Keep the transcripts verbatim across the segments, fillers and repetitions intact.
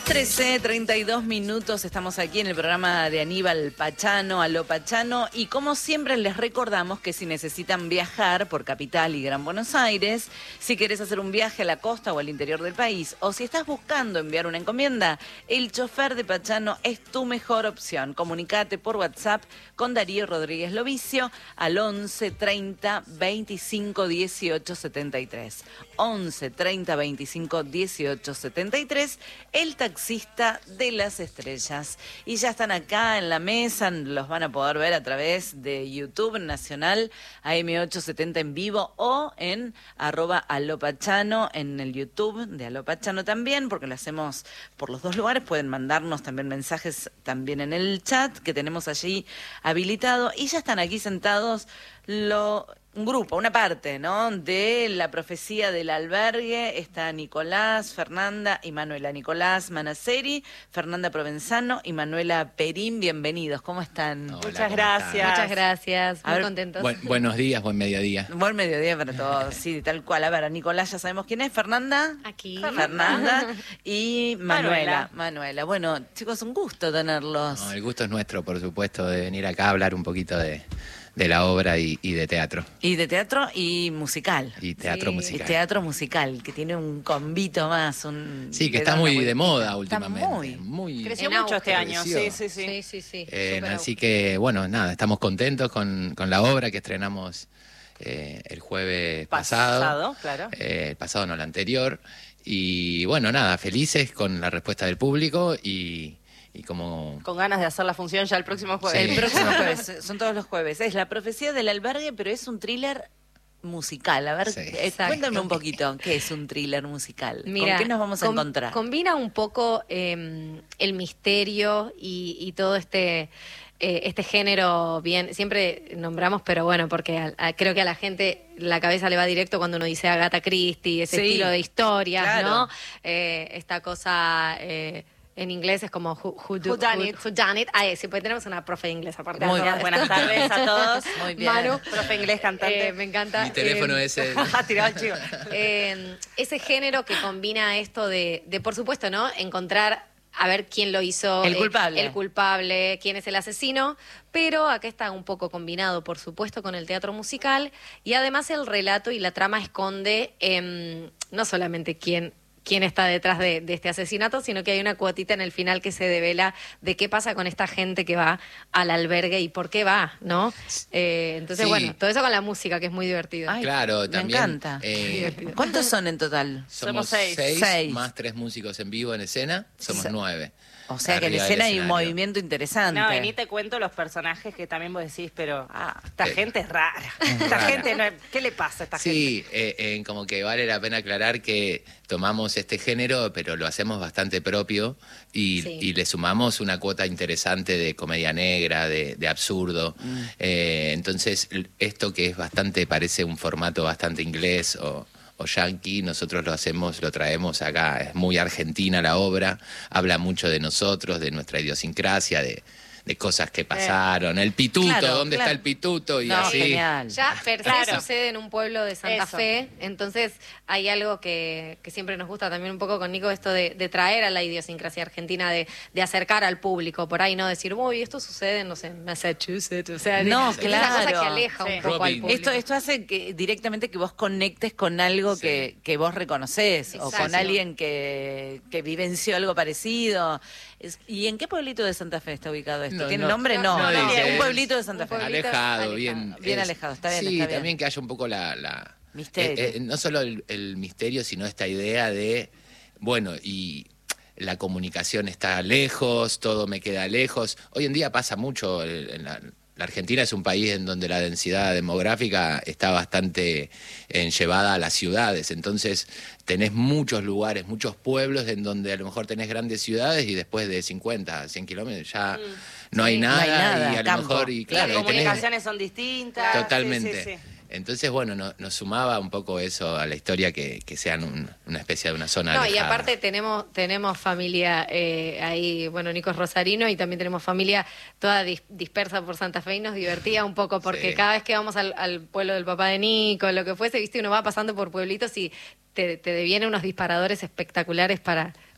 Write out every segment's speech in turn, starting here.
trece, treinta y dos minutos, estamos aquí en el programa de Aníbal Pachano, Aló Pachano, y como siempre les recordamos que si necesitan viajar por Capital y Gran Buenos Aires, si querés hacer un viaje a la costa o al interior del país, o si estás buscando enviar una encomienda, el chofer de Pachano es tu mejor opción. Comunicate por WhatsApp con Darío Rodríguez Lovicio al once, treinta, veinticinco, dieciocho, setenta y tres. once, treinta, veinticinco, dieciocho, setenta y tres, el taxista de las estrellas. Y ya están acá en la mesa, los van a poder ver a través de YouTube Nacional, A M ochocientos setenta en vivo, o en arroba alopachano en el YouTube de Alopachano también, porque lo hacemos por los dos lugares. Pueden mandarnos también mensajes también en el chat que tenemos allí habilitado. Y ya están aquí sentados lo... un grupo, una parte, ¿no?, de la profecía del albergue. Está Nicolás, Fernanda y Manuela. Nicolás Manaceri, Fernanda Provenzano y Manuela Perín. Bienvenidos, ¿cómo están? Hola, Muchas ¿cómo gracias. están? Muchas gracias, muy ver, contentos. Buen, buenos días, buen mediodía. Buen mediodía para todos, sí, tal cual. A ver, a Nicolás ya sabemos quién es. Fernanda. Aquí. Fernanda y Manuela. Manuela. Manuela. Bueno, chicos, un gusto tenerlos. No, el gusto es nuestro, por supuesto, de venir acá a hablar un poquito de, de la obra y, y de teatro. Y de teatro y musical. Y teatro Sí. musical. Y teatro musical, que tiene un convito más. Un Sí, que le está da una muy de vueltita. moda Está últimamente. muy. muy Creció En mucho este auge. año, sí, Creció. sí, sí. Sí. sí, sí. Eh, Súper así que, bueno, nada, estamos contentos con, con la obra que estrenamos eh, el jueves pasado. Pasado, claro. Eh, el pasado, no, el anterior. Y bueno, nada, felices con la respuesta del público y, y como... Con ganas de hacer la función ya el próximo jueves. Sí. El próximo jueves, son todos los jueves. Es La profecía del albergue, pero es un thriller musical. A ver, Sí. eh, Exacto. cuéntame un poquito, ¿qué es un thriller musical? Mira, ¿Con qué nos vamos a com- encontrar? Combina un poco eh, el misterio y, y todo este eh, este género bien, siempre nombramos, pero bueno, porque a- a- creo que a la gente la cabeza le va directo cuando uno dice Agatha Christie, ese Sí, estilo de historias, claro. ¿no? Eh, esta cosa... eh, en inglés es como who, who, do- Who done who- it. who done it. Ah, sí, pues tenemos una profe de inglés aparte. Muy de bien. todo Buenas esto. tardes a todos. Muy bien. Manu, Profe inglés cantante. eh, me encanta. Mi teléfono Eh, es el... Ha tirado el chivo. eh, ese género que combina esto de, de, por supuesto, ¿no? Encontrar a ver quién lo hizo. El eh, culpable. el culpable, quién es el asesino. Pero acá está un poco combinado, por supuesto, con el teatro musical. Y además el relato y la trama esconde eh, no solamente quién quién está detrás de, de este asesinato, sino que hay una cuotita en el final que se devela de qué pasa con esta gente que va al albergue y por qué va, ¿no? Eh, entonces, Sí. bueno, todo eso con la música, que es muy divertido. Ay, Claro, me también, encanta. eh, Divertido. ¿Cuántos son en total? Somos Somos seis. seis, Seis. más tres músicos en vivo en escena, somos Se- nueve. O sea que en Arriba del escena hay un escenario. movimiento interesante. No, y ni te cuento los personajes que también vos decís, pero ah, esta Eh, gente es rara. Esta rara. gente, no es- ¿qué le pasa a esta gente? Sí, eh, eh, como que vale la pena aclarar que tomamos este género, pero lo hacemos bastante propio y, Sí. y le sumamos una cuota interesante de comedia negra, de, de absurdo. Mm. Eh, entonces, l- esto que es bastante, parece un formato bastante inglés o, o yankee, nosotros lo hacemos, lo traemos acá. Es muy argentina la obra, habla mucho de nosotros, de nuestra idiosincrasia, de, de cosas que pasaron. El pituto, Claro, ¿dónde claro. está el pituto? Y No, así. genial. Ya per se Claro. sucede en un pueblo de Santa Eso. Fe, entonces hay algo que, que siempre nos gusta también un poco con Nico, esto de, de traer a la idiosincrasia argentina, de, de acercar al público, por ahí no decir, uy, esto sucede, no sé, en Massachusetts, o sea, No, es una cosa claro. que aleja Sí. un poco al Robin. público. Esto, esto hace que directamente que vos conectes con algo Sí. que, que vos reconoces o con Exacto. alguien que, que vivenció algo parecido. Es- ¿Y en qué pueblito de Santa Fe está ubicado esto? No, ¿Tiene no, nombre? No, no no, dice. un pueblito de Santa Un Fe. pueblito Alejado, alejado. bien. Bien alejado, está bien, Sí, está bien. también que haya un poco la... la Misterio. eh, eh, no solo el, el misterio, sino esta idea de, bueno, y la comunicación está lejos, todo me queda lejos. Hoy en día pasa mucho, el- en la, la Argentina es un país en donde la densidad demográfica está bastante eh, llevada a las ciudades, entonces tenés muchos lugares, muchos pueblos en donde a lo mejor tenés grandes ciudades y después de cincuenta, cien kilómetros ya no, hay Sí. nada, No hay nada, y a lo campo. mejor, y claro, Las y tenés- comunicaciones son distintas. Totalmente. Sí, sí, sí. Entonces, bueno, no- nos sumaba un poco eso a la historia que, que sean un- una especie de una zona No, y alejada. aparte tenemos tenemos familia eh, ahí, bueno, Nico es rosarino y también tenemos familia toda dis- dispersa por Santa Fe y nos divertía un poco porque Sí. cada vez que vamos al, al pueblo del papá de Nico, lo que fuese, viste, uno va pasando por pueblitos y te, te devienen unos disparadores espectaculares para,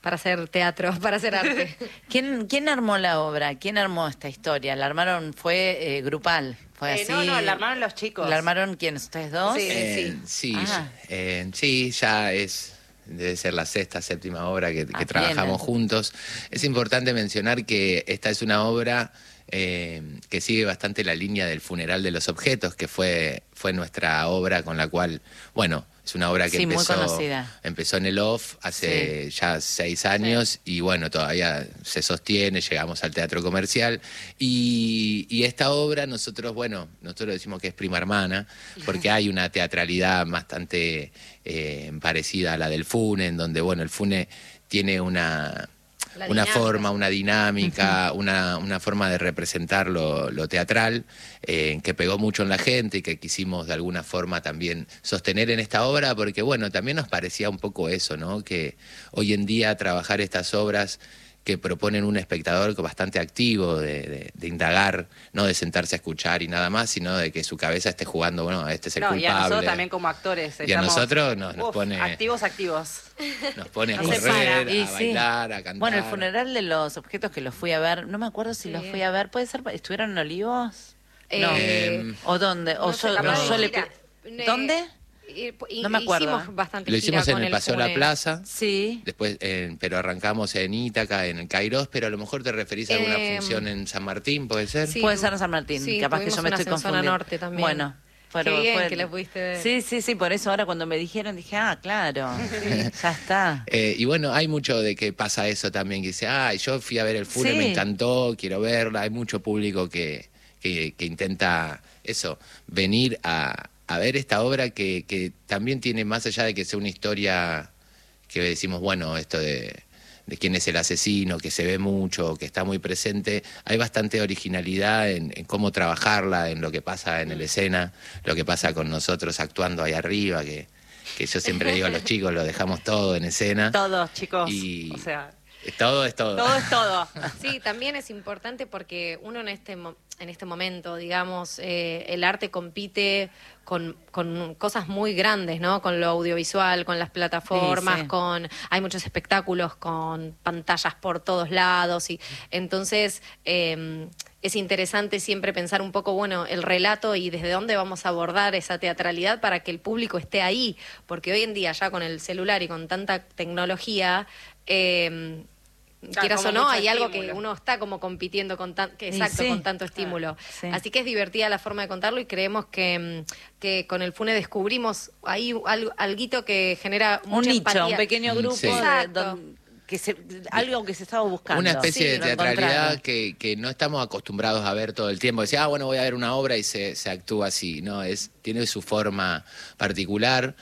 para hacer teatro, para hacer arte. ¿Quién, ¿Quién armó la obra? ¿Quién armó esta historia? ¿La armaron? ¿Fue eh, grupal? ¿Fue Eh, así? no, no, la armaron los chicos. ¿La armaron quiénes? ¿Ustedes dos? Sí. Eh, sí, Ah. eh, sí, ya es, debe ser la sexta, séptima obra que, que Ah, trabajamos bien. juntos. Es importante mencionar que esta es una obra eh, que sigue bastante la línea del Funeral de los Objetos, que fue, fue nuestra obra con la cual, bueno, es una obra que Sí, muy empezó, conocida. empezó en el Off hace ya seis años y bueno, todavía se sostiene, llegamos al teatro comercial y, y esta obra nosotros, bueno, nosotros decimos que es prima hermana porque hay una teatralidad bastante eh, parecida a la del Fune, en donde, bueno, el Fune tiene una... La una dinámica. forma, una dinámica, una, una forma de representar lo, lo teatral eh, que pegó mucho en la gente y que quisimos de alguna forma también sostener en esta obra, porque bueno, también nos parecía un poco eso, ¿no? Que hoy en día trabajar estas obras que proponen un espectador bastante activo, de, de, de indagar, no de sentarse a escuchar y nada más, sino de que su cabeza esté jugando, bueno, este es el No, culpable. y a nosotros también como actores. Y a estamos, nosotros nos- nos uf, pone- activos, activos. Nos pone a No se correr, para. Y a sí. bailar, a cantar. Bueno, el funeral de los objetos que los fui a ver, no me acuerdo si Sí. los fui a ver, ¿puede ser? ¿Estuvieron en Olivos? Eh, No. Eh, ¿O dónde? ¿O no sé, yo, capaz no, de yo le gira. pe- ¿Dónde? Y- y- No me acuerdo. Hicimos bastante Lo gira hicimos en con el Paseo La Fune. Plaza. Sí. Después, eh, pero arrancamos en Ítaca, en el Kairos, pero a lo mejor te referís a alguna Eh, función en San Martín, ¿puede ser? Sí. Puede ser en San Martín, Sí, capaz que tuvimos yo me unas estoy en zona confundiendo. norte también. Bueno, pero Qué bien fue- que la pudiste ver. Sí, sí, sí, por eso ahora cuando me dijeron dije, ah, claro, ya está. Eh, y bueno, hay mucho de que pasa eso también, que dice, ah, yo fui a ver el Fune, Sí. me encantó, quiero verla. Hay mucho público que, que, que intenta eso, venir a, a ver esta obra que, que también tiene, más allá de que sea una historia que decimos, bueno, esto de, de quién es el asesino, que se ve mucho, que está muy presente, hay bastante originalidad en, en cómo trabajarla, en lo que pasa en el escena, lo que pasa con nosotros actuando ahí arriba, que, que yo siempre digo a los chicos, lo dejamos todo en escena. Todos, chicos. Y- O sea, Todo es todo. todo es todo. Sí, también es importante porque uno en este mo- en este momento, digamos, eh, el arte compite con, con cosas muy grandes, ¿no? Con lo audiovisual, con las plataformas, Sí, sí. con hay muchos espectáculos con pantallas por todos lados y entonces eh, es interesante siempre pensar un poco, bueno, el relato y desde dónde vamos a abordar esa teatralidad para que el público esté ahí, porque hoy en día ya con el celular y con tanta tecnología eh, Da quieras como o no, mucho hay algo que estímulo. uno está como compitiendo con tan, que Y exacto, sí. con tanto estímulo. Sí. Así que es divertida la forma de contarlo y creemos que, mm, que con el Fune descubrimos ahí algo alguito que genera Un mucha nicho, empatía. un pequeño Mm, grupo, sí. de- Exacto. don- que se, algo que se estaba buscando. Una especie Sí, de lo teatralidad encontraron. que, que no estamos acostumbrados a ver todo el tiempo. Decía, ah, bueno, voy a ver una obra y se, se actúa así. No, es, tiene su forma particular,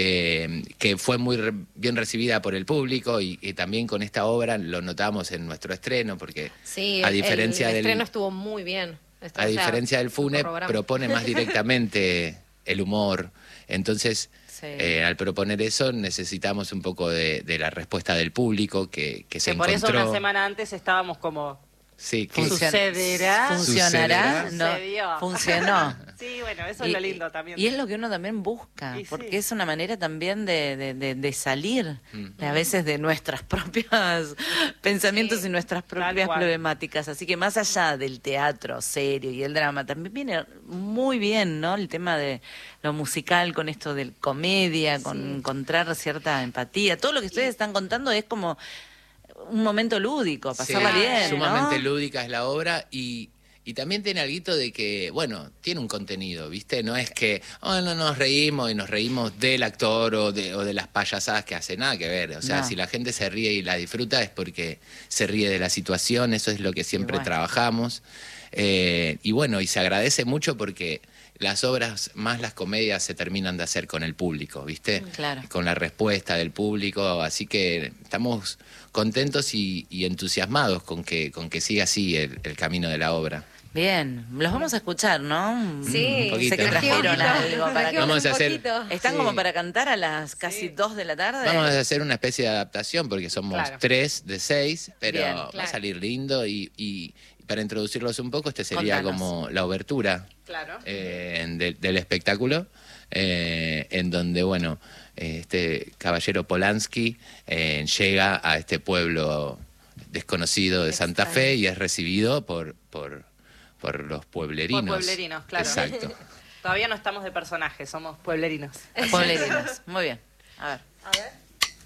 eh, que fue muy re- bien recibida por el público y, y también con esta obra lo notamos en nuestro estreno, porque Sí, a el- diferencia el, del... estreno estuvo muy bien. Esto, A o sea, diferencia del lo Fune, corroboramos. propone más directamente el humor. Entonces, Sí. eh, al proponer eso, necesitamos un poco de, de la respuesta del público que, que se Que por encontró. eso una semana antes estábamos como... Sí, que Funcion- ¿Sucederá? ¿Funcionará? Sucederá. No, Sucedió. funcionó. Sí, bueno, eso Y- es lo lindo también. Y es lo que uno también busca, Y sí. porque es una manera también de, de, de- de salir Mm. de a veces de nuestras propias pensamientos Sí, y nuestras tal propias cual. problemáticas. Así que más allá del teatro serio y el drama, también viene muy bien, ¿no? El tema de lo musical con esto de comedia, con Sí. encontrar cierta empatía. Todo lo que ustedes están contando es como un momento lúdico, pasarla Sí, bien, ¿no? sumamente lúdica es la obra y, y también tiene algo de que, bueno, tiene un contenido, ¿viste? No es que, oh, no nos reímos y nos reímos del actor o de, o de las payasadas que hace, nada que ver. O sea, No. si la gente se ríe y la disfruta es porque se ríe de la situación, eso es lo que siempre bueno. trabajamos. Eh, y bueno, y se agradece mucho porque las obras, más las comedias, se terminan de hacer con el público, ¿viste? Claro. Con la respuesta del público, así que estamos contentos y, y entusiasmados con que, con que siga así el, el camino de la obra. Bien, los vamos a escuchar, ¿no? Sí, Un poquito. Sé que trajeron algo para Trajimos Vamos a un hacer- poquito. ¿Están Sí. como para cantar a las casi Sí. dos de la tarde? Vamos a hacer una especie de adaptación porque somos Claro. tres de seis, pero Bien, va a claro. salir lindo y, y para introducirlos un poco, este sería Contanos. como la obertura Claro. eh, de- del espectáculo, eh, en donde, bueno, eh, este caballero Polanski eh, llega a este pueblo desconocido de Santa Fe y es recibido por, por, por los pueblerinos. Por pueblerinos, claro. Exacto. Todavía no estamos de personajes, somos pueblerinos. Pueblerinos. Muy bien. A ver. A ver.